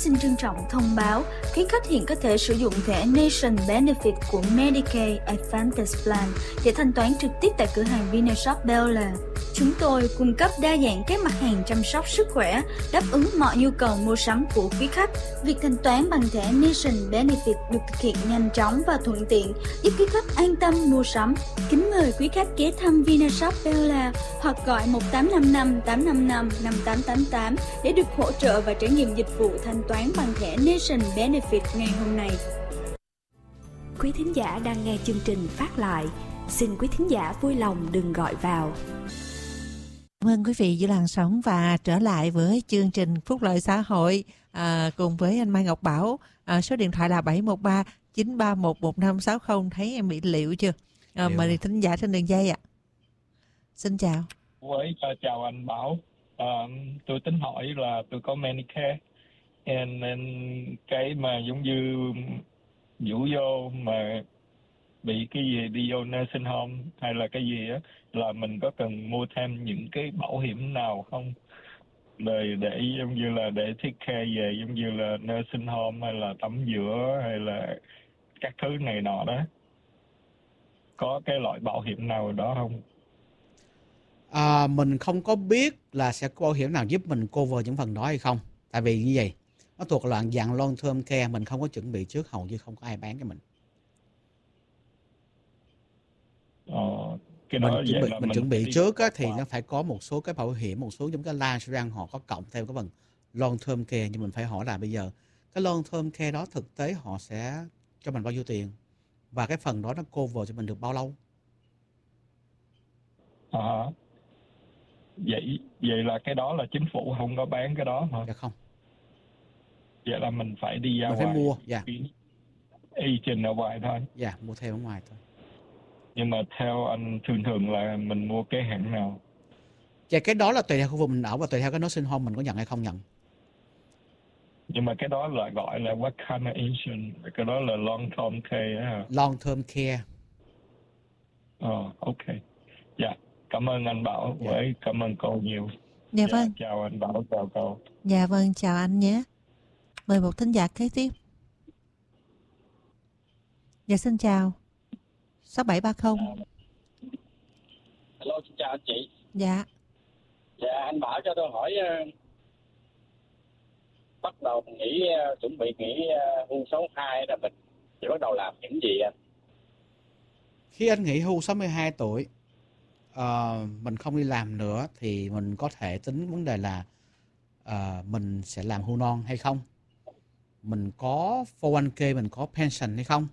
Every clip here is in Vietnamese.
xin trân trọng thông báo, quý khách hiện có thể sử dụng thẻ Nation Benefit của Medicaid Advantage Plan để thanh toán trực tiếp tại cửa hàng Vinashop Bel Air. Chúng tôi cung cấp đa dạng các mặt hàng chăm sóc sức khỏe, đáp ứng mọi nhu cầu mua sắm của quý khách. Việc thanh toán bằng thẻ Nation Benefit được thực hiện nhanh chóng và thuận tiện, giúp quý khách an tâm mua sắm. Kính mời quý khách ghé thăm Vinashop Bel Air hoặc gọi 1855 855 5888 để được hỗ trợ và trải nghiệm dịch vụ thanh toán bằng thẻ Nation Benefit ngày hôm nay. Quý thính giả đang nghe chương trình phát lại, xin quý thính giả vui lòng đừng gọi vào. Cảm ơn quý vị giữ làn sóng và trở lại với chương trình Phúc Lợi Xã Hội cùng với anh Mai Ngọc Bảo. Số điện thoại là 713 931 1560. Thấy em bị liệu chưa? Mời thính giả trên đường dây ạ. Xin chào. Chào anh Bảo. Tôi tính hỏi là tôi có Medicare nên cái mà giống như vũ vô mà bị cái gì đi vô nursing home hay là cái gì á, là mình có cần mua thêm những cái bảo hiểm nào không, để giống như là để take care về giống như là nursing home hay là tắm rửa hay là các thứ này nọ đó, có cái loại bảo hiểm nào đó không? Mình không có biết là sẽ có bảo hiểm nào giúp mình cover những phần đó hay không. Tại vì như vậy, nó thuộc loại dạng long term care, mình không có chuẩn bị trước, hầu như không có ai bán cho mình. Mình chuẩn bị trước á, thì nó phải có một số cái bảo hiểm, một số giống cái insurance họ có cộng theo cái phần long term care. Nhưng mình phải hỏi là bây giờ cái long term care đó thực tế họ sẽ cho mình bao nhiêu tiền, và cái phần đó nó cover cho mình được bao lâu. Vậy là cái đó là chính phủ không có bán cái đó hả? Dạ không. Vậy là mình phải đi ra mình ngoài, phải mua. Dạ. Agent ở ngoài thôi. Dạ, mua theo ở ngoài thôi. Nhưng mà theo anh thường là mình mua cái hãng nào? Dạ, cái đó là tùy theo khu vực mình ở và tùy theo cái nursing home mình có nhận hay không nhận. Nhưng mà cái đó là gọi là what kind of insurance? Cái đó là long term care hả? Long term care. Ok. Dạ, cảm ơn anh Bảo với cảm ơn cô nhiều. Dạ vâng. Chào anh Bảo, chào cô. Dạ vâng, chào anh nhé. Mời một thính giả kế tiếp. Dạ xin chào. 6730. Hello, xin chào anh chị. Dạ. Dạ, anh Bảo cho tôi hỏi, bắt đầu chuẩn bị nghỉ hưu 62 là mình sẽ bắt đầu làm những gì anh? Khi anh nghỉ hưu 62 tuổi, mình không đi làm nữa thì mình có thể tính vấn đề là mình sẽ làm hưu non hay không, mình có 401k, mình có pension hay không,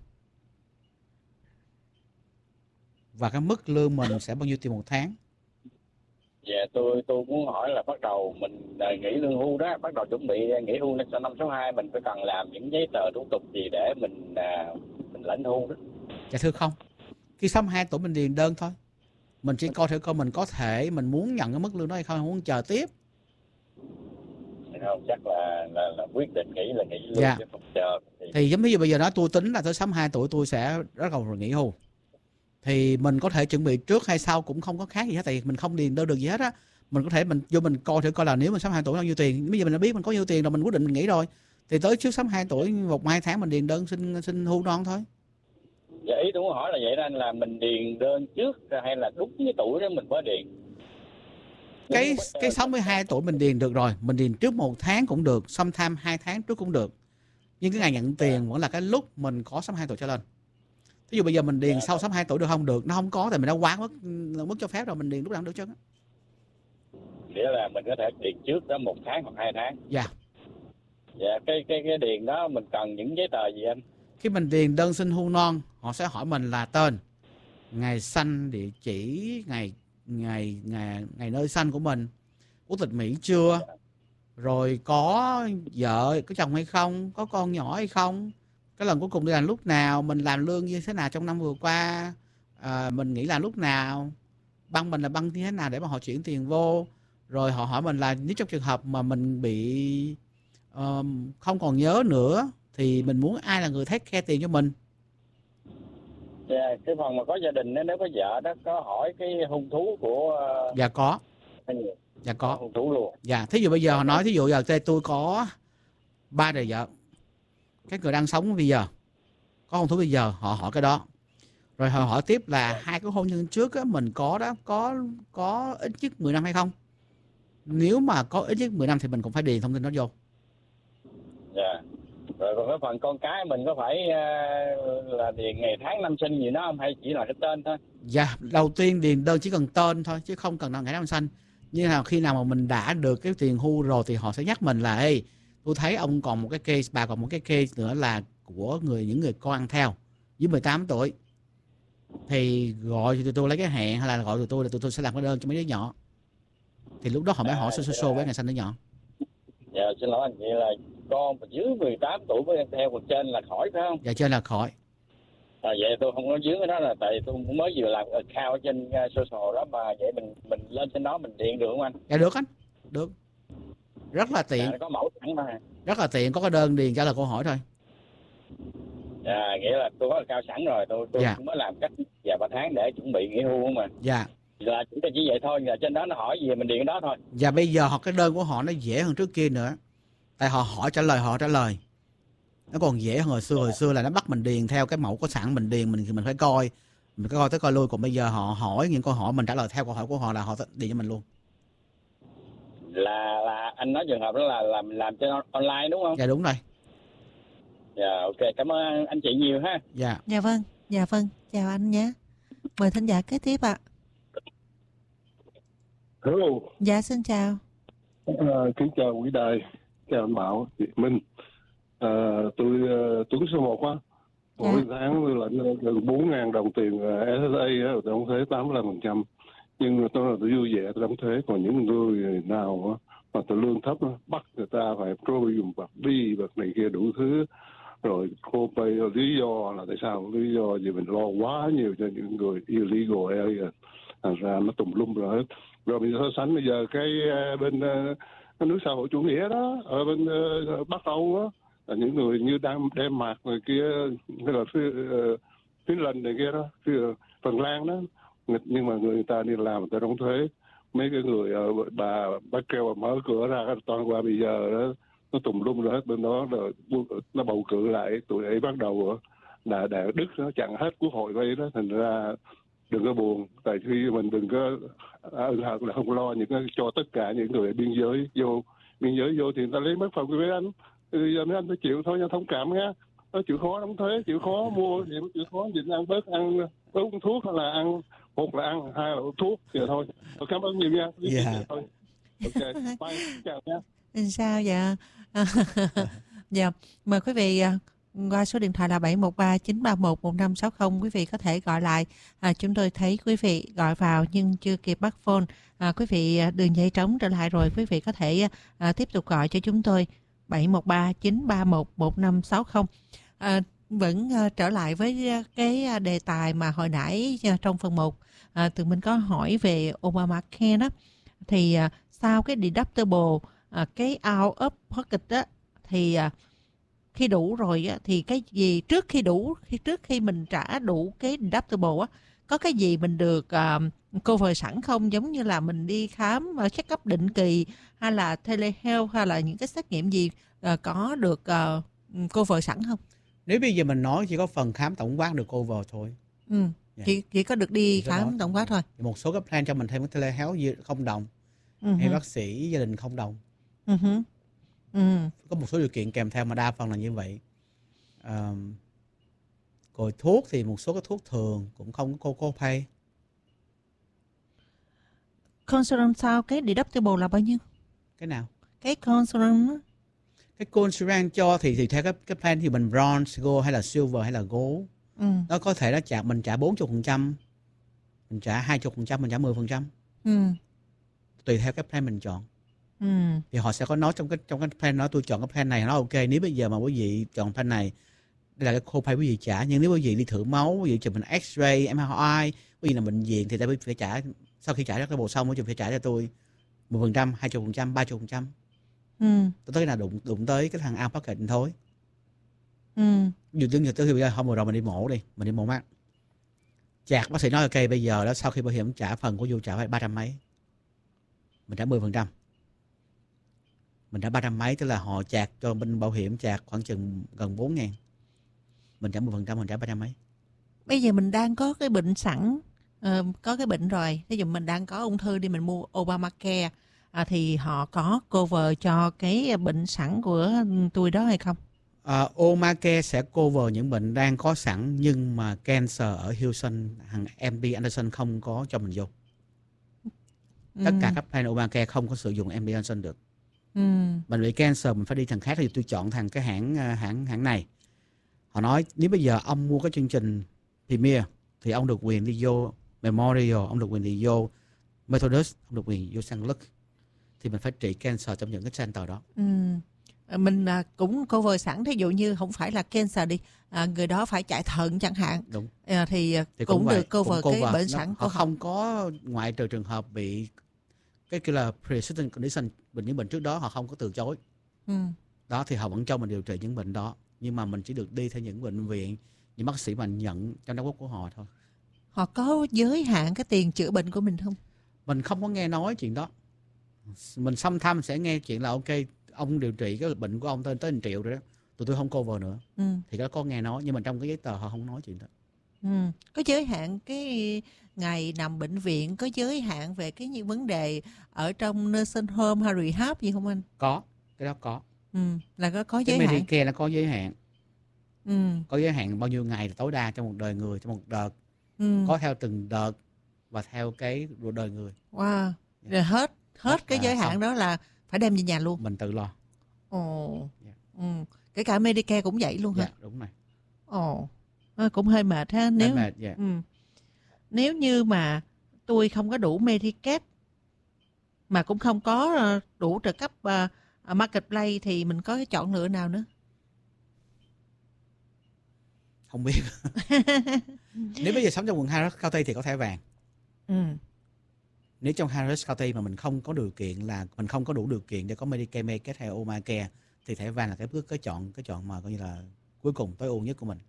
và cái mức lương mình sẽ bao nhiêu tiền một tháng. Dạ, tôi muốn hỏi là bắt đầu mình nghỉ lương hưu đó, bắt đầu chuẩn bị nghỉ hưu sau năm 62, mình phải cần làm những giấy tờ thủ tục gì để mình lãnh hưu đó? Dạ thưa không, khi 62 tuổi mình điền đơn thôi. Mình chỉ coi thử coi mình có thể, mình muốn nhận cái mức lương đó hay không, muốn chờ tiếp. Không, chắc là quyết định nghỉ là nghỉ lương, chứ không chờ. Thì giống như bây giờ nói tôi tính là tới 62 tuổi tôi sẽ bắt đầu nghỉ hưu. Thì mình có thể chuẩn bị trước hay sau cũng không có khác gì hết, tại vì mình không điền đơn được gì hết á. Mình có thể mình vô mình coi thử coi là nếu mình 62 tuổi bao nhiêu tiền. Bây giờ mình đã biết mình có nhiêu tiền rồi, mình quyết định mình nghỉ rồi. Thì tới trước 62 tuổi 1-2 tháng mình điền đơn xin hưu non thôi. Dạ, ý tôi muốn hỏi là vậy đó anh, là mình điền đơn trước hay là đúng cái tuổi đó mình mới điền? Cái 62 tuổi mình điền được rồi, mình điền trước 1 tháng cũng được, sometime 2 tháng trước cũng được. Nhưng cái ngày nhận tiền vẫn là cái lúc mình có 62 tuổi trở lên. Ví dụ bây giờ mình điền sau 62 tuổi được không? Được, nó không có, tại mình đã quá mức cho phép rồi, mình điền lúc nào cũng được chứ. Nghĩa là mình có thể điền trước đó 1 tháng hoặc 2 tháng. Dạ. Dạ, cái điền đó mình cần những giấy tờ gì anh? Khi mình điền đơn xin hưu non, họ sẽ hỏi mình là tên, ngày sanh, địa chỉ, ngày nơi sanh của mình, quốc tịch Mỹ chưa, rồi có vợ, có chồng hay không, có con nhỏ hay không, cái lần cuối cùng đi làm lúc nào, mình làm lương như thế nào trong năm vừa qua, mình nghỉ làm lúc nào, băng mình là băng như thế nào để mà họ chuyển tiền vô. Rồi họ hỏi mình là nếu trong trường hợp mà mình bị không còn nhớ nữa thì mình muốn ai là người take care tiền cho mình. Dạ, cái phần mà có gia đình nếu có vợ đó, có hỏi cái hung thú của... Dạ có. Dạ có. Hung thú luôn. Dạ, thí dụ bây giờ họ nói, thí dụ giờ tôi có ba đời vợ. Các người đang sống bây giờ, có hôn thú bây giờ, họ hỏi cái đó. Rồi họ hỏi tiếp là hai cái hôn nhân trước á, mình có ít nhất 10 năm hay không? Nếu mà có ít nhất 10 năm thì mình cũng phải điền thông tin đó vô. Dạ. Rồi còn cái phần con cái mình có phải là điền ngày tháng năm sinh gì đó không, hay chỉ là cái tên thôi? Dạ, đầu tiên điền đơn chỉ cần tên thôi chứ không cần ngày tháng sinh. Nhưng là khi nào mà mình đã được cái tiền hưu rồi thì họ sẽ nhắc mình là ê, tôi thấy ông còn một cái case, bà còn một cái case nữa là của những người con ăn theo dưới 18 tuổi. Thì gọi tụi tôi lấy cái hẹn, hay là gọi tụi tôi là tụi tôi sẽ làm cái đơn cho mấy đứa nhỏ. Thì lúc đó họ mới hỏi số với ngày sinh đứa nhỏ. Dạ, xin lỗi anh, vậy là con mà dưới 18 tuổi với ăn theo, còn trên là khỏi phải không? Dạ, trên là khỏi. Vậy tôi không có dướng cái đó, là tại tôi cũng mới vừa làm account ở trên social đó, mà vậy mình lên trên đó mình điền được không anh? Dạ được anh, được. Rất là tiện. Dạ, có mẫu sẵn mà. Rất là tiện, có cái đơn điền trả lời câu hỏi thôi. Dạ, nghĩa là tôi có account sẵn rồi, tôi Dạ. mới làm cách vài ba tháng để chuẩn bị nghỉ hưu mà. Dạ. Là chúng ta chỉ vậy thôi, là trên đó nó hỏi gì mình điền cái đó thôi. Và bây giờ cái đơn của họ nó dễ hơn trước kia nữa. Tại họ hỏi trả lời. Nó còn dễ hơn hồi xưa là nó bắt mình điền theo cái mẫu có sẵn, mình điền mình phải coi. Mình coi tới coi lui, còn bây giờ họ hỏi những câu hỏi mình trả lời theo câu hỏi của họ là họ điền cho mình luôn. Là anh nói trường hợp đó là làm trên online đúng không? Dạ đúng rồi. Dạ, ok, cảm ơn anh chị nhiều ha. Dạ. Dạ vâng, chào anh nhé. Mời thính giả kế tiếp ạ. Hello. Dạ xin chào. Kính chào quý đài, chào anh Bảo, chị Minh. Tôi Tuấn số 1 á. Mỗi tháng tôi lãnh gần 4.000 đồng tiền SSA, đóng thuế 85%. Nhưng tôi vui vẻ tôi đóng thuế. Còn những người nào mà tôi lương thấp bắt người ta phải dùng bạc bi, bạc này kia đủ thứ. Rồi cô pay lý do là tại sao? Lý do vì mình lo quá nhiều cho những người illegal area. Thành ra nó tùm lum rồi hết. Rồi mình so sánh bây giờ cái bên nước xã hội chủ nghĩa đó, ở bên Bắc Âu đó, là những người như Denmark người kia, hay là Finland này kia đó, Phần Lan đó, nhưng mà người ta đi làm người ta đóng thuế. Mấy cái người bà kêu mở cửa ra toàn qua bây giờ đó, nó tùm lum rồi hết. Bên đó rồi nó bầu cử lại, tụi ấy bắt đầu là Đức nó chặn hết quốc hội vậy đó. Thành ra đừng có buồn, tại khi mình đừng có ân hận là không lo những cái cho tất cả những người biên giới vô thì người ta lấy mất phần của mấy anh. Bây giờ mấy anh phải chịu thôi nha, thông cảm nha. Nó chịu khó đóng thuế, chịu khó mua, chịu khó dịch ăn bớt, ăn uống thuốc, hay là ăn, một là ăn, hai là uống thuốc vậy thôi. Cảm ơn nhiều nha. Dạ. Thôi. Ok, bye, chào nha. Sao dạ? Dạ, mời quý vị qua số điện thoại là 713-931-1560. Quý vị có thể gọi lại. Chúng tôi thấy quý vị gọi vào nhưng chưa kịp bắt phone. Quý vị đường dây trống trở lại rồi, quý vị có thể tiếp tục gọi cho chúng tôi 713-931-1560. Vẫn trở lại với cái đề tài mà hồi nãy trong phần 1 tụi mình có hỏi về Obamacare đó. Thì sau cái deductible, cái out of pocket đó, thì khi đủ rồi á, thì cái gì trước khi mình trả đủ cái deductible á, có cái gì mình được cover sẵn không, giống như là mình đi khám check up định kỳ, hay là telehealth, hay là những cái xét nghiệm gì có được cover sẵn không? Nếu bây giờ mình nói chỉ có phần khám tổng quát được cover thôi. Chỉ có được đi khám tổng quát thôi. Một số cái plan cho mình thêm cái telehealth không đồng, hay bác sĩ gia đình không đồng. Có một số điều kiện kèm theo mà đa phần là như vậy. Rồi thuốc thì một số cái thuốc thường cũng không có copay. Concern sao cái deductible là bao nhiêu? Cái nào? Cái concern đó. Cái concern cho thì theo cái plan thì mình bronze, gold hay là silver hay là gold. Nó có thể mình trả 40%, mình trả 20%, mình trả 10%. Tùy theo cái plan mình chọn. Thì họ sẽ có nói trong cái plan đó, tôi chọn cái plan này nó ok. Nếu bây giờ mà quý vị chọn plan này, đây là cái copay quý vị trả. Nhưng nếu quý vị đi thử máu, quý vị chụp mình X-ray, MRI, quý vị là bệnh viện thì quý vị phải trả. Sau khi trả các cái bộ xong, quý vị phải trả cho tôi 10%, 20%, 30%. Tôi tới nào đụng tới cái thằng out pocket thôi. Dù tới bây giờ hôm vừa rồi mình đi mổ mình đi mổ mắt. Chạc bác sĩ nói ok, bây giờ đó sau khi bảo hiểm trả phần của vô trả phải 300 mấy. Mình trả 10%. Mình trả 300 mấy, tức là họ chạc cho bên bảo hiểm chạc khoảng chừng gần 4.000. Mình trả 10%, mình trả 300 mấy. Bây giờ mình đang có cái bệnh sẵn, có cái bệnh rồi. Ví dụ mình đang có ung thư đi, mình mua Obamacare, thì họ có cover cho cái bệnh sẵn của tôi đó hay không? Obamacare sẽ cover những bệnh đang có sẵn, nhưng mà cancer ở Houston, thằng MD Anderson không có cho mình vô. Tất cả các plan Obamacare không có sử dụng MD Anderson được. Mình bị cancer mình phải đi thằng khác, thì tôi chọn thằng cái hãng này. Họ nói nếu bây giờ ông mua cái chương trình Premier thì ông được quyền đi vô Memorial, ông được quyền đi vô Methodist, ông được quyền vô St. Luke. Thì mình phải trị cancer trong những cái center đó. Mình cũng cover sẵn, thí dụ như không phải là cancer đi, người đó phải chạy thận chẳng hạn. Đúng. Thì cũng được cover cái bệnh sẵn. Họ không có, ngoại trừ trường hợp bị cái kia là pre-existing condition, những bệnh trước đó họ không có từ chối. Đó thì họ vẫn cho mình điều trị những bệnh đó, nhưng mà mình chỉ được đi theo những bệnh viện, những bác sĩ mà nhận trong đóng góp của họ thôi. Họ có giới hạn cái tiền chữa bệnh của mình không? Mình không có nghe nói chuyện đó. Mình sometimes sẽ nghe chuyện là ok, ông điều trị cái bệnh của ông tới 1 triệu rồi đó, tụi tôi không cover nữa. Thì đó có nghe nói, nhưng mà trong cái giấy tờ họ không nói chuyện đó. Có giới hạn cái ngày nằm bệnh viện, có giới hạn về cái những vấn đề ở trong nursing home hay rehab gì không anh? Có, cái đó có. Là có giới cái hạn. Medicare nó có giới hạn. Có giới hạn bao nhiêu ngày là tối đa trong một đời người, trong một đợt. Có theo từng đợt và theo cái đời người. Wow. Rồi hết cái giới hạn xong. Đó là phải đem về nhà luôn. Mình tự lo. Kể cả Medicare cũng vậy luôn hả? Dạ, đúng này. Cũng hơi mệt ha. Nếu như mà tôi không có đủ Medicare mà cũng không có đủ trợ cấp Marketplace thì mình có cái chọn lựa nào nữa? Không biết. Nếu bây giờ sống trong quận Harris County thì có thẻ vàng. Nếu trong Harris County mà mình không có điều kiện, là mình không có đủ điều kiện để có Medicare, Medicaid hay Obamacare, thì thẻ vàng là cái chọn mà coi như là cuối cùng tối ưu nhất của mình.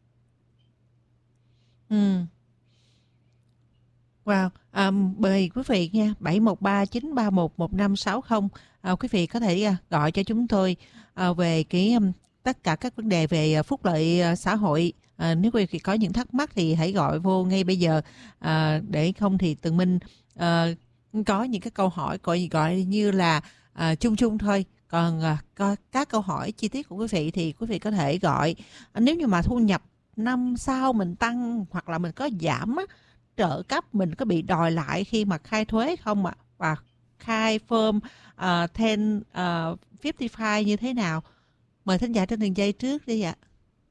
Wow. Mời quý vị nha, 713-931-1560. Quý vị có thể gọi cho chúng tôi về tất cả các vấn đề về phúc lợi xã hội. Nếu quý vị có những thắc mắc thì hãy gọi vô ngay bây giờ, để không thì Tường Minh có những cái câu hỏi gọi như là chung thôi. Còn các câu hỏi chi tiết của quý vị thì quý vị có thể gọi. Nếu như mà thu nhập năm sau mình tăng hoặc là mình có giảm trợ cấp, mình có bị đòi lại khi mà khai thuế không ạ? Và khai form 1055 như thế nào? Mời thính giả trên đường dây trước đi ạ.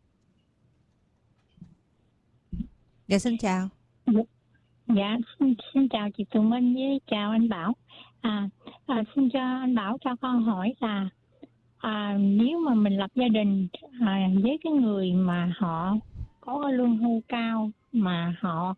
Dạ xin chào. Dạ xin chào chị Tường Minh với chào anh Bảo. Xin cho anh Bảo cho con hỏi là nếu mà mình lập gia đình với cái người mà họ có lương hưu cao mà họ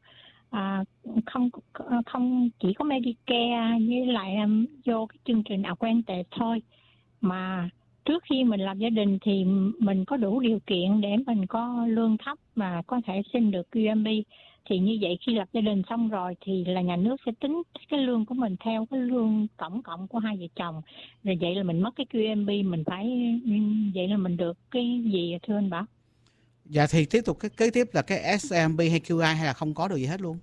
không chỉ có Medicare với lại vô cái chương trình Advantage thôi, mà trước khi mình lập gia đình thì mình có đủ điều kiện để mình có lương thấp mà có thể xin được QMB, thì như vậy khi lập gia đình xong rồi thì là nhà nước sẽ tính cái lương của mình theo cái lương tổng cộng của hai vợ chồng, rồi vậy là mình mất cái QMB, mình phải vậy là mình được cái gì thưa anh Bảo? Dạ thì tiếp tục kế tiếp là cái SMB hay QI hay là không có được gì hết luôn?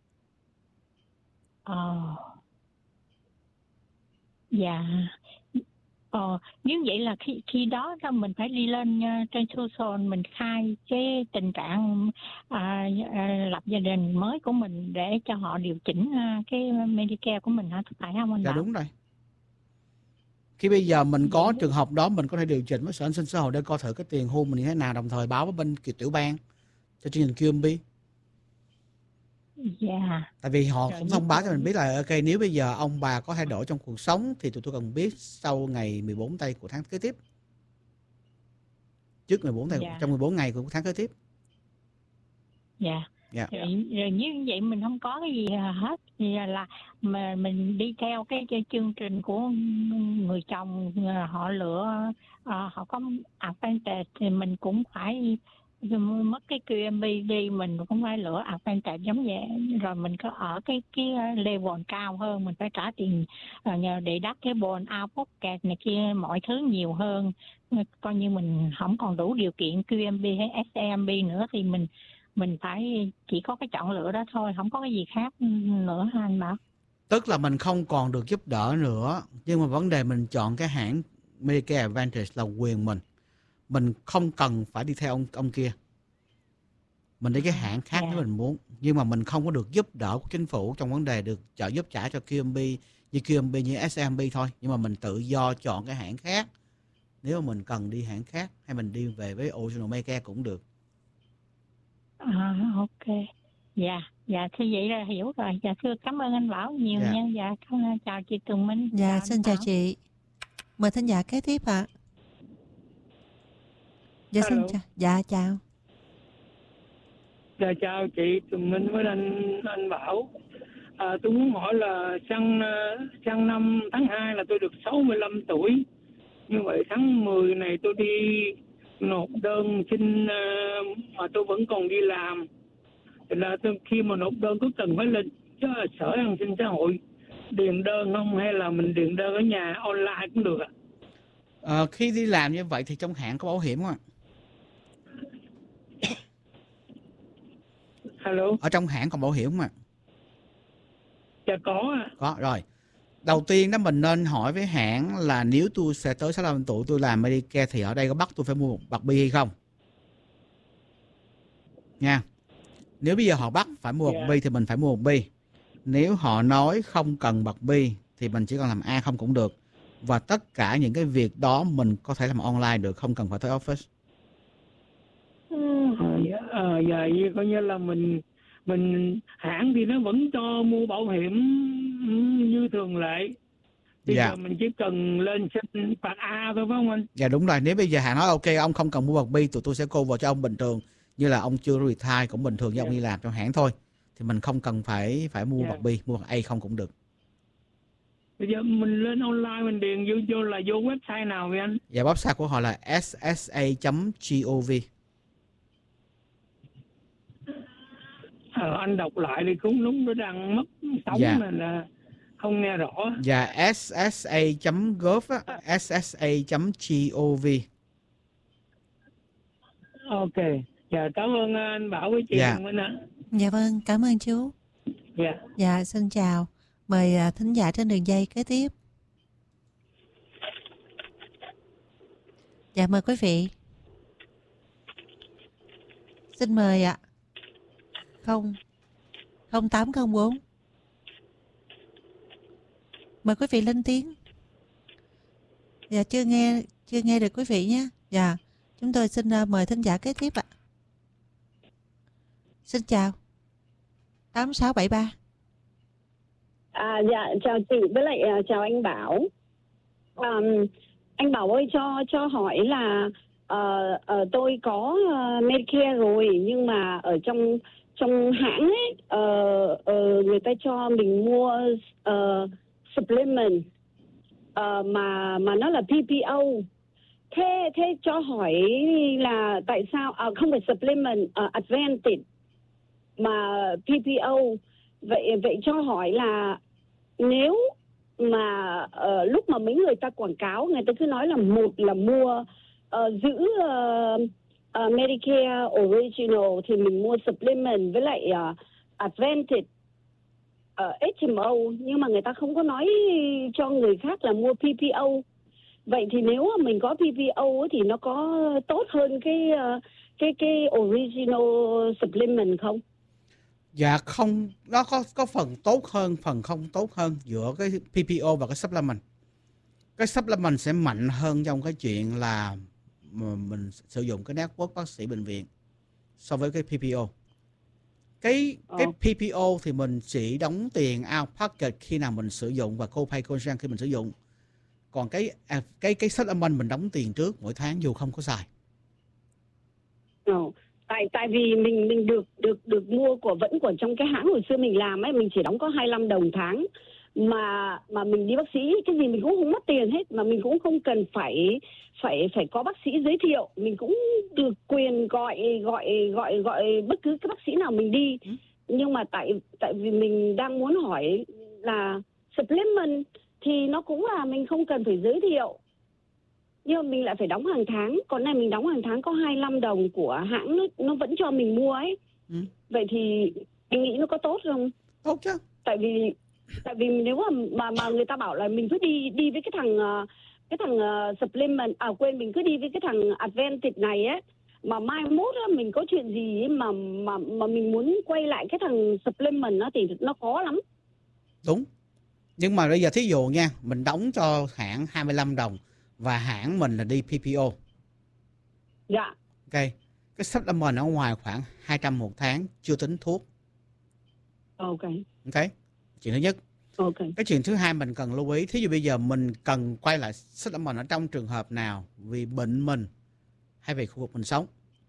Dạ. Nếu vậy là khi đó mình phải đi lên trên social mình khai cái tình trạng lập gia đình mới của mình để cho họ điều chỉnh cái Medicare của mình hả? Phải không anh? Dạ Bảo? đúng rồi. Khi bây giờ mình có trường hợp đó, mình có thể điều chỉnh với Sở An sinh Xã hội để coi thử cái tiền hưu mình như thế nào, đồng thời báo với bên tiểu bang cho chương trình QMB. Dạ. Tại vì họ cũng thông báo cho mình biết là ok, nếu bây giờ ông bà có thay đổi trong cuộc sống thì tụi tôi cần biết sau ngày 14 tây của tháng kế tiếp. Trước 14 tây, trong 14 ngày của tháng kế tiếp. Dạ. Dạ. Rồi như vậy mình không có cái gì hết, thì là mà mình đi theo cái chương trình của người chồng họ lựa, họ có Advantage thì mình cũng phải mất cái QMB đi, mình cũng phải lựa Advantage giống vậy, rồi mình có ở cái level cao hơn, mình phải trả tiền nhờ để đắt cái bond out pocket này kia, mọi thứ nhiều hơn, coi như mình không còn đủ điều kiện QMB hay SMB nữa thì mình phải chỉ có cái chọn lựa đó thôi, không có cái gì khác nữa hả anh Bảo? Tức là mình không còn được giúp đỡ nữa, nhưng mà vấn đề mình chọn cái hãng Medicare Advantage là quyền mình không cần phải đi theo ông kia, mình đi cái hãng khác nếu mình muốn, nhưng mà mình không có được giúp đỡ của chính phủ trong vấn đề được trợ giúp trả cho QMB như SMB thôi, nhưng mà mình tự do chọn cái hãng khác nếu mà mình cần đi hãng khác, hay mình đi về với Original Medicare cũng được. Ok. Dạ thế vậy là hiểu rồi. Dạ thưa cảm ơn anh Bảo nhiều nha. Dạ chào chị Tùng Minh. Dạ xin chào chị. Mời thính giả kế tiếp ạ. Dạ xin chào. Dạ chào. Dạ chào chị Tùng Minh với anh Bảo. Tôi muốn hỏi là sang năm tháng 2 là tôi được 65 tuổi. Như vậy tháng 10 này tôi đi nộp đơn xin mà tôi vẫn còn đi làm. Thì là khi mà nộp đơn có cần phải lên Sở An sinh xã hội điền đơn không, hay là mình điền đơn ở nhà online cũng được ạ? Khi đi làm như vậy thì trong hãng có bảo hiểm không ạ? Hello. Ở trong hãng còn bảo hiểm không ạ? Dạ có ạ. Có rồi. Đầu tiên đó mình nên hỏi với hãng là nếu tôi sẽ tới 65 tuổi tôi làm Medicare thì ở đây có bắt tôi phải mua một bạc bi hay không? Nha. Nếu bây giờ họ bắt phải mua bạc bi thì mình phải mua bạc bi. Nếu họ nói không cần bạc bi thì mình chỉ cần làm A không cũng được. Và tất cả những cái việc đó mình có thể làm online được, không cần phải tới office. Dạ, coi như là mình hãng thì nó vẫn cho mua bảo hiểm như thường lệ. Bây giờ mình chỉ cần lên xin bạc A thôi phải không anh? Dạ đúng rồi. Nếu bây giờ hãng nói ok ông không cần mua bạc bi, tụi tôi sẽ cover cho ông bình thường, như là ông chưa retire cũng bình thường như ông đi làm trong hãng thôi, thì mình không cần phải mua bạc bi, mua bạc A không cũng được. Bây giờ mình lên online mình điền vô là vô website nào vậy anh? Dạ website của họ là ssa.gov. Anh đọc lại thì cũng đúng, nó đang mất sóng nên là không nghe rõ. Dạ ssa.gov á, ssa.gov. Ok. Dạ cảm ơn anh Bảo với chị Minh ạ. Dạ vâng, cảm ơn chú. Dạ xin chào. Mời thính giả trên đường dây kế tiếp. Dạ mời quý vị. Xin mời ạ. 0804. Mời quý vị lên tiếng. Dạ chưa nghe được quý vị nhé. Dạ, chúng tôi xin mời thính giả kế tiếp ạ. Xin chào. 8673. Dạ chào chị với lại chào anh Bảo. Anh Bảo ơi cho hỏi là tôi có Medicare rồi, nhưng mà ở trong hãng ấy người ta cho mình mua supplement mà nó là PPO. Thế cho hỏi là tại sao không phải supplement Advantage mà PPO. Vậy cho hỏi là nếu mà lúc mà mấy người ta quảng cáo, người ta cứ nói là một là mua giữ Medicare Original thì mình mua supplement với lại Advantage HMO, nhưng mà người ta không có nói cho người khác là mua PPO. Vậy thì nếu mà mình có PPO thì nó có tốt hơn cái Original Supplement không? Dạ không, nó có phần tốt hơn, phần không tốt hơn giữa cái PPO và cái supplement. Cái supplement sẽ mạnh hơn trong cái chuyện là mình sử dụng cái network bác sĩ bệnh viện so với cái PPO. Cái PPO thì mình chỉ đóng tiền out pocket khi nào mình sử dụng và copay consumption khi mình sử dụng. Còn cái supplement mình đóng tiền trước mỗi tháng dù không có xài. Tại vì mình được mua vẫn của trong cái hãng hồi xưa mình làm ấy, mình chỉ đóng có 25 đồng tháng mà mình đi bác sĩ cái gì mình cũng không mất tiền hết, mà mình cũng không cần phải có bác sĩ giới thiệu, mình cũng được quyền gọi bất cứ cái bác sĩ nào mình đi. Nhưng mà tại vì mình đang muốn hỏi là supplement thì nó cũng là mình không cần phải giới thiệu, nhưng mà mình lại phải đóng hàng tháng. Còn này mình đóng hàng tháng có 25 đồng của hãng nó vẫn cho mình mua ấy. Vậy thì anh nghĩ nó có tốt không? Tốt chứ. Tại vì nếu mà người ta bảo là mình cứ đi với cái thằng supplement, mình cứ đi với cái thằng Advantage này ấy, mà mai mốt á, mình có chuyện gì ấy, mà mình muốn quay lại cái thằng supplement nó thì nó khó lắm. Đúng. Nhưng mà bây giờ thí dụ nha, mình đóng cho hãng 25 đồng và hãng mình là đi PPO. Dạ. Ok. Cái supplement ở ngoài khoảng 200 một tháng, chưa tính thuốc. Ok. Chuyện thứ nhất. Ok. Cái chuyện thứ hai mình cần lưu ý, thí dụ bây giờ mình cần quay lại supplement ở trong trường hợp nào, vì bệnh mình hay vì khu vực mình sống.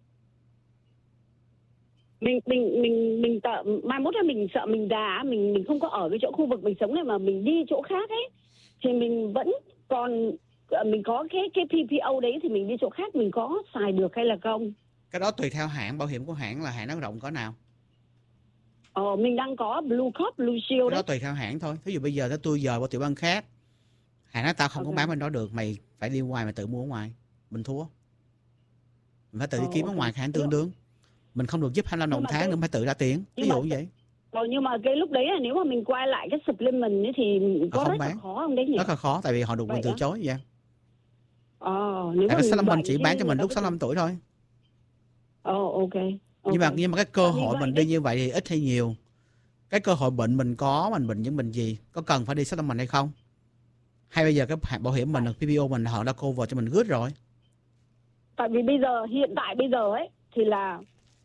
Mình sợ mai mốt là mình sợ mình già, mình không có ở cái chỗ khu vực mình sống này mà mình đi chỗ khác ấy, thì mình vẫn còn mình có cái PPO đấy thì mình đi chỗ khác mình có xài được hay là không? Cái đó tùy theo hãng, bảo hiểm của hãng là hãng nó rộng cỡ nào. Mình đang có Blue Cross Blue Shield đó tùy theo hãng thôi. Thí dụ bây giờ tôi dời qua tiểu bang khác, hãng nói tao không có bán bên đó được, mày phải đi ngoài, mày tự mua ở ngoài, mình thua. Mình phải tự đi kiếm ở ngoài hãng tương đương. Mình không được giúp 25 đồng tháng nữa, phải tự ra tiền. Ví dụ như vậy. Nhưng mà cái lúc đấy là nếu mà mình quay lại cái supplement ấy thì có rất là khó không đấy nhỉ? Rất là khó, tại vì họ được quyền từ chối vậy. Nếu tại vì supplement chỉ bán cho mình lúc 65 tuổi thôi. Ok. Nhưng mà cái cơ hội mình đi như vậy thì ít hay nhiều. Cái cơ hội bệnh mình có, mình bệnh những bệnh gì, có cần phải đi supplement hay không? Hay bây giờ cái bảo hiểm mình, PPO mình họ đã cover cho mình good rồi. Tại vì hiện tại bây giờ ấy thì là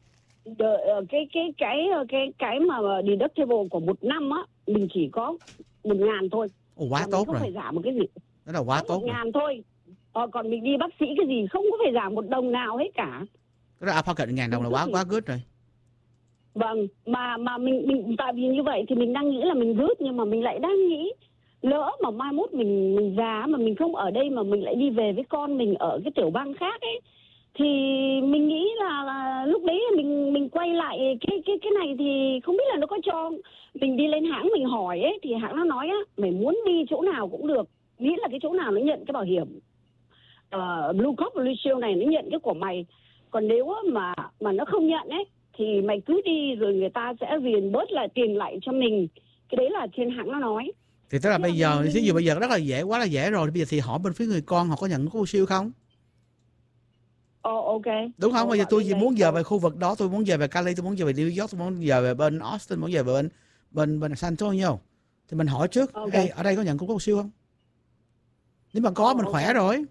cái mà deductible của một năm á mình chỉ có 1.000 thôi. Quá tốt không rồi. Phải giảm một cái gì. Đó là quá tốt. 1.000 thôi. Còn mình đi bác sĩ cái gì không có phải giảm một đồng nào hết cả. Cái đó out pocket 1.000 đồng là quá good rồi. Vâng, mà mình tại vì như vậy thì mình đang nghĩ là mình good, nhưng mà mình lại đang nghĩ lỡ mà mai mốt mình già mà mình không ở đây mà mình lại đi về với con mình ở cái tiểu bang khác ấy, thì mình nghĩ là lúc đấy mình quay lại cái này thì không biết là nó có cho mình đi lên hãng mình hỏi ấy, thì hãng nó nói á, mày muốn đi chỗ nào cũng được, miễn là cái chỗ nào nó nhận cái bảo hiểm Blue Cross Blue Shield này nó nhận cái của mày. Còn nếu mà nó không nhận ấy thì mày cứ đi rồi người ta sẽ reimburse lại tiền lại cho mình. Cái đấy là trên hãng nó nói. Thì tức là bây giờ, ví dụ bây giờ rất là dễ, quá là dễ rồi. Bây giờ thì hỏi bên phía người con họ có nhận Blue Shield không? Ok. Đúng không? Bây giờ tôi chỉ muốn giờ về khu vực đó, tôi muốn về về Cali, tôi muốn về New York, tôi muốn về về bên Austin, muốn về bên San Antonio. Thì mình hỏi trước, hey, ở đây có nhận Blue Shield không? Nếu mà có mình khỏe rồi.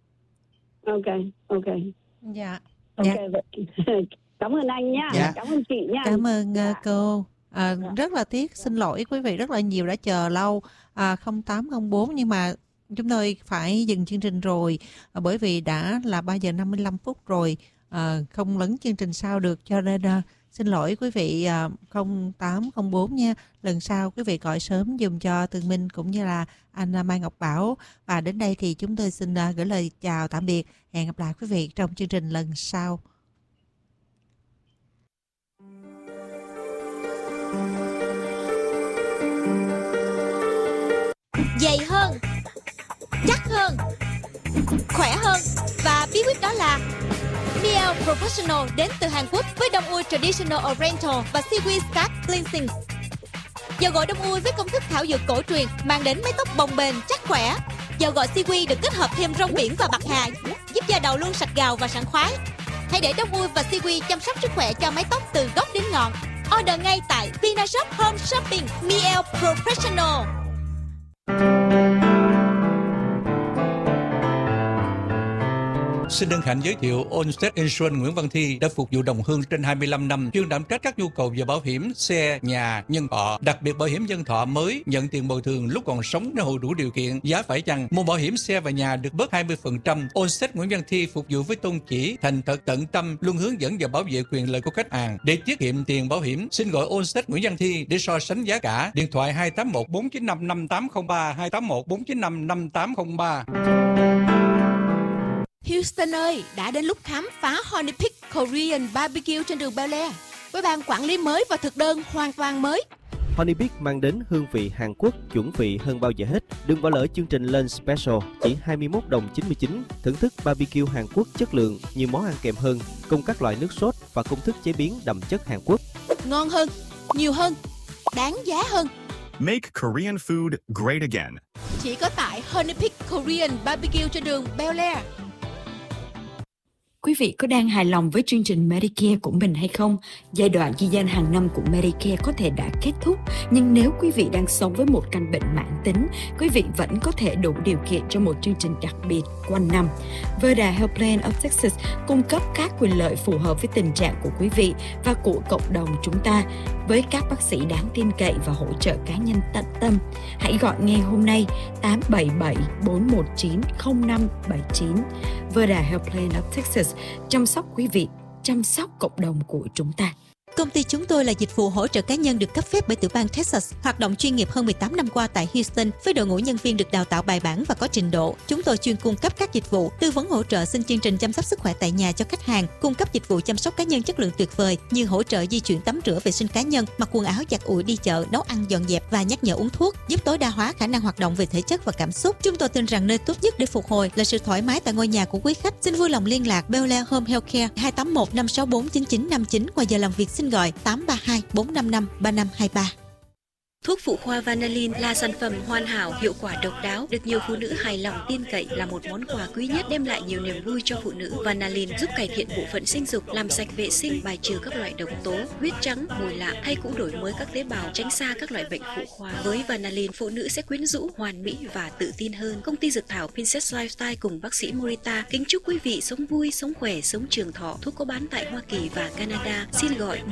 Ok. Dạ. Cảm ơn anh nha. Cảm ơn chị nha. Cảm ơn cô. Rất là tiếc, xin lỗi quý vị rất là nhiều đã chờ lâu 0804, nhưng mà chúng tôi phải dừng chương trình rồi bởi vì đã là 3 giờ 55 phút rồi, không lấn chương trình sau được, cho nên xin lỗi quý vị 0804 nha. Lần sau quý vị gọi sớm dùm cho Tường Minh cũng như là anh Mai Ngọc Bảo. Và đến đây thì chúng tôi xin gửi lời chào tạm biệt. Hẹn gặp lại quý vị trong chương trình lần sau. Dày hơn, chắc hơn, khỏe hơn, và bí quyết đó là Miel Professional đến từ Hàn Quốc với đông ui Traditional Oriental và Seaweed Scalp Cleansing. Dầu gội đông ui với công thức thảo dược cổ truyền mang đến mái tóc bồng bềnh chắc khỏe. Dầu gội Seaweed được kết hợp thêm rong biển và bạc hà, giúp da đầu luôn sạch gào và sảng khoái. Hãy để đông ui và Seaweed chăm sóc sức khỏe cho mái tóc từ gốc đến ngọn. Order ngay tại Vinashop Home Shopping. Miel Professional. Xin hân hạnh giới thiệu Allstate Insurance Nguyễn Văn Thi đã phục vụ đồng hương trên 25 năm, chuyên đảm trách các nhu cầu về bảo hiểm xe, nhà, nhân thọ, đặc biệt bảo hiểm nhân thọ mới nhận tiền bồi thường lúc còn sống nếu hộ đủ điều kiện. Giá phải chăng mua bảo hiểm xe và nhà được bớt 20%. Allstate Nguyễn Văn Thi phục vụ với tôn chỉ thành thật tận tâm, luôn hướng dẫn và bảo vệ quyền lợi của khách hàng. Để tiết kiệm tiền bảo hiểm, xin gọi Allstate Nguyễn Văn Thi để so sánh giá cả. Điện thoại 281 495 5803 281 495 5803. Houston ơi, đã đến lúc khám phá Honey Peak Korean Barbecue trên đường Bel Air với ban quản lý mới và thực đơn hoàn toàn mới. Honey Peak mang đến hương vị Hàn Quốc chuẩn vị hơn bao giờ hết. Đừng bỏ lỡ chương trình Lunch Special chỉ 21 đồng 99. Thưởng thức barbecue Hàn Quốc chất lượng, nhiều món ăn kèm hơn, cùng các loại nước sốt và công thức chế biến đậm chất Hàn Quốc. Ngon hơn, nhiều hơn, đáng giá hơn. Make Korean food great again. Chỉ có tại Honey Peak Korean Barbecue trên đường Bel Air. Quý vị có đang hài lòng với chương trình Medicare của mình hay không? Giai đoạn ghi danh hàng năm của Medicare có thể đã kết thúc, nhưng nếu quý vị đang sống với một căn bệnh mãn tính, quý vị vẫn có thể đủ điều kiện cho một chương trình đặc biệt quanh năm. Verda Health Plan of Texas cung cấp các quyền lợi phù hợp với tình trạng của quý vị và của cộng đồng chúng ta, với các bác sĩ đáng tin cậy và hỗ trợ cá nhân tận tâm. Hãy gọi ngay hôm nay 877 419 0579. Verda Health Plan of Texas, chăm sóc quý vị, chăm sóc cộng đồng của chúng ta. Công ty chúng tôi là dịch vụ hỗ trợ cá nhân được cấp phép bởi tiểu bang Texas, hoạt động chuyên nghiệp hơn 18 năm qua tại Houston với đội ngũ nhân viên được đào tạo bài bản và có trình độ. Chúng tôi chuyên cung cấp các dịch vụ tư vấn hỗ trợ xin chương trình chăm sóc sức khỏe tại nhà cho khách hàng, cung cấp dịch vụ chăm sóc cá nhân chất lượng tuyệt vời như hỗ trợ di chuyển tắm rửa vệ sinh cá nhân, mặc quần áo giặt ủi đi chợ, nấu ăn dọn dẹp và nhắc nhở uống thuốc, giúp tối đa hóa khả năng hoạt động về thể chất và cảm xúc. Chúng tôi tin rằng nơi tốt nhất để phục hồi là sự thoải mái tại ngôi nhà của quý khách. Xin vui lòng liên lạc Bel Air Home Healthcare 281 564 9959. Ngoài giờ làm việc xin gọi 832 455 3523. Thuốc phụ khoa Vanillin là sản phẩm hoàn hảo, hiệu quả độc đáo, được nhiều phụ nữ hài lòng tin cậy, là một món quà quý nhất đem lại nhiều niềm vui cho phụ nữ. Vanillin giúp cải thiện bộ phận sinh dục, làm sạch vệ sinh, bài trừ các loại độc tố, huyết trắng, mùi lạ hay cũng đổi mới các tế bào, tránh xa các loại bệnh phụ khoa. Với Vanillin, phụ nữ sẽ quyến rũ, hoàn mỹ và tự tin hơn. Công ty dược thảo Princess Lifestyle cùng bác sĩ Morita kính chúc quý vị sống vui, sống khỏe, sống trường thọ. Thuốc có bán tại Hoa Kỳ và Canada. Xin gọi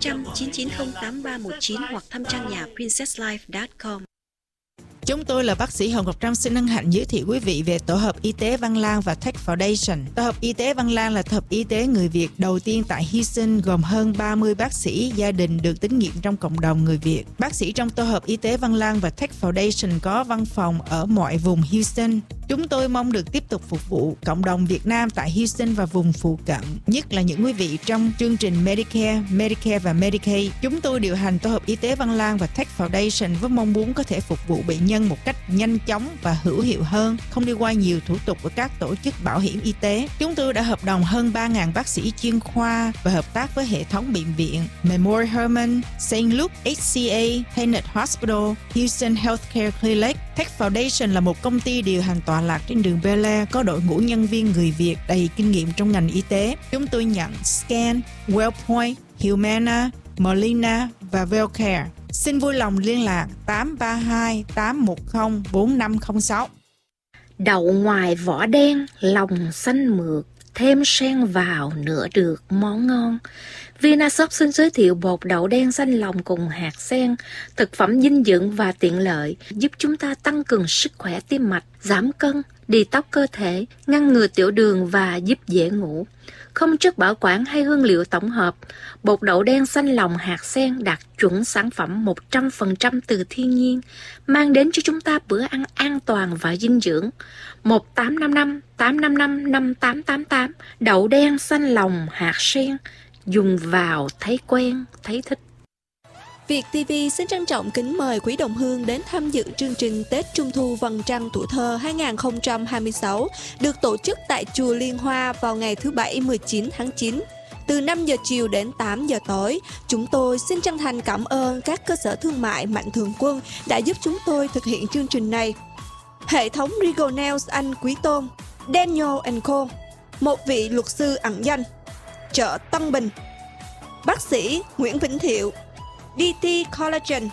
1-800-990-8319 hoặc thăm trang nhà princesslife.com. Chúng tôi là bác sĩ Hồng Ngọc Trâm xin hân hạnh giới thiệu quý vị về tổ hợp y tế Văn Lang và Tech Foundation. Tổ hợp y tế Văn Lang là tổ hợp y tế người Việt đầu tiên tại Houston, gồm hơn 30 bác sĩ gia đình được tín nhiệm trong cộng đồng người Việt. Bác sĩ trong tổ hợp y tế Văn Lang và Tech Foundation có văn phòng ở mọi vùng Houston. Chúng tôi mong được tiếp tục phục vụ cộng đồng Việt Nam tại Houston và vùng phụ cận, nhất là những quý vị trong chương trình Medicare và Medicaid. Chúng tôi điều hành tổ hợp y tế Văn Lang và Tech Foundation với mong muốn có thể phục vụ bệnh nhân một cách nhanh chóng và hữu hiệu hơn, không đi qua nhiều thủ tục của các tổ chức bảo hiểm y tế. Chúng tôi đã hợp đồng hơn 3.000 bác sĩ chuyên khoa và hợp tác với hệ thống bệnh viện Memorial Hermann, St. Luke, HCA, Tenet Hospital, Houston Healthcare Clinic. Tech Foundation là một công ty điều hành tọa lạc trên đường Bel Air, có đội ngũ nhân viên người Việt đầy kinh nghiệm trong ngành y tế. Chúng tôi nhận Scan, Wellpoint, Humana, Molina và Wellcare. Xin vui lòng liên lạc 832 810 4506. Đậu ngoài vỏ đen, lòng xanh mượt, thêm sen vào nữa được món ngon. Vinashop xin giới thiệu bột đậu đen xanh lòng cùng hạt sen, thực phẩm dinh dưỡng và tiện lợi, giúp chúng ta tăng cường sức khỏe tim mạch, giảm cân, detox cơ thể, ngăn ngừa tiểu đường và giúp dễ ngủ. Không chất bảo quản hay hương liệu tổng hợp, bột đậu đen xanh lòng hạt sen đạt chuẩn sản phẩm 100% từ thiên nhiên, mang đến cho chúng ta bữa ăn an toàn và dinh dưỡng. 1855 855 5888, đậu đen xanh lòng hạt sen, dùng vào thấy quen, thấy thích. Việt TV xin trân trọng kính mời quý đồng hương đến tham dự chương trình Tết Trung Thu Vầng Trăng Tuổi Thơ 2026 được tổ chức tại Chùa Liên Hoa vào ngày thứ Bảy 19 tháng 9. Từ 5 giờ chiều đến 8 giờ tối, chúng tôi xin chân thành cảm ơn các cơ sở thương mại Mạnh Thường Quân đã giúp chúng tôi thực hiện chương trình này. Hệ thống Regal Nails Anh Quý Tôn, Daniel & Co, một vị luật sư ẩn danh, chợ Tân Bình, bác sĩ Nguyễn Vĩnh Thiệu, DT Collagen,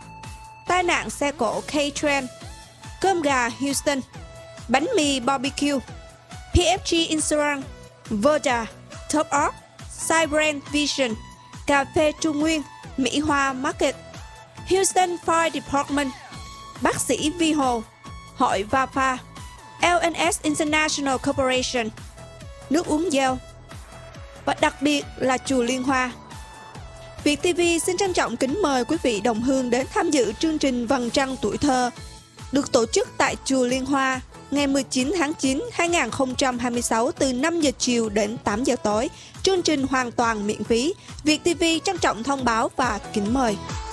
tai nạn xe cộ K-Trend, cơm gà Houston, bánh mì barbecue, PFG Insurance, Verda, Top Up, Cybrand Vision, Cà phê Trung Nguyên, Mỹ Hoa Market, Houston Fire Department, Bác sĩ Vi Hồ, Hội Vapa, LNS International Corporation, nước uống Dell và đặc biệt là Chùa Liên Hoa. Việt TV xin trân trọng kính mời quý vị đồng hương đến tham dự chương trình Vầng Trăng Tuổi Thơ được tổ chức tại Chùa Liên Hoa ngày 19 tháng 9 2026 từ 5 giờ chiều đến 8 giờ tối. Chương trình hoàn toàn miễn phí. Việt TV trân trọng thông báo và kính mời.